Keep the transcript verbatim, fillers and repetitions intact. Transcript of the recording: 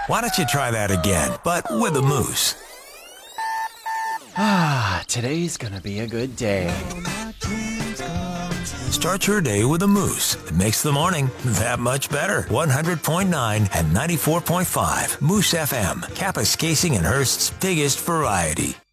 Why don't you try that again, but with a Moose? Ah, today's gonna be a good day. Start your day with a Moose. It makes the morning that much better. one hundred point nine and ninety-four point five. Moose F M. Kapuskasing and Hearst's biggest variety.